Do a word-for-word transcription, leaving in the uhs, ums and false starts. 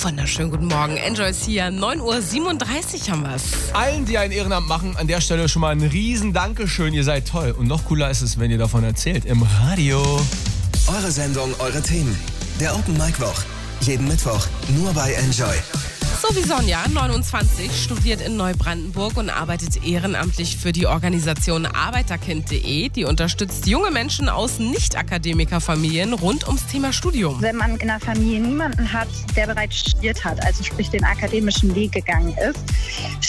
Wunderschönen guten Morgen. Enjoy ist hier. neun Uhr siebenunddreißig haben wir es. Allen, die ein Ehrenamt machen, an der Stelle schon mal ein riesen Dankeschön. Ihr seid toll. Und noch cooler ist es, wenn ihr davon erzählt. Im Radio. Eure Sendung, eure Themen. Der Open Mic Woch. Jeden Mittwoch nur bei Enjoy. So wie Sonja, neunundzwanzig, studiert in Neubrandenburg und arbeitet ehrenamtlich für die Organisation Arbeiterkind punkt de. Die unterstützt junge Menschen aus Nicht-Akademiker-Familien rund ums Thema Studium. Wenn man in der Familie niemanden hat, der bereits studiert hat, also sprich den akademischen Weg gegangen ist,